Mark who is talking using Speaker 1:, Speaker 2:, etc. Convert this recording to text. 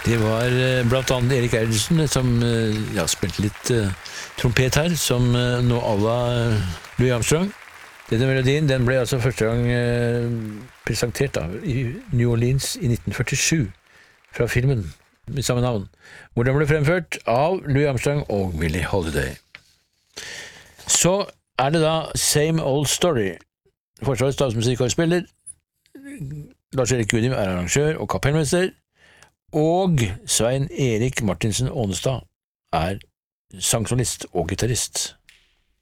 Speaker 1: Det var blant annet Erik Eilertsen som spilte litt trompet her, som nå à la Louis Armstrong. Denne melodien den ble altså første gang presentert i New Orleans i 1947 fra filmen med samme navn, hvor den ble fremført av Louis Armstrong og Billie Holiday. Så det da Same Old Story. Forsvarets statsmusikkorspiller, Lars-Erik Gudim arrangør og kapellmester, og Svein Erik Martinsen Ånestad sangsolist og gitarist.